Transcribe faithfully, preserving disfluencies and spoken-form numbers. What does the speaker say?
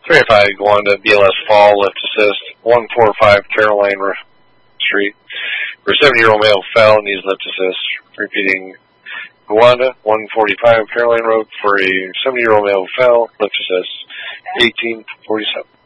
three oh five Gowanda, B L S Fall, lift assist. one forty-five Caroline Street. For a seventy-year-old male fell, needs lift assist. Repeating Gowanda, one forty-five Caroline Road. For a seventy-year-old male fell, lift assist. eighteen forty-seven.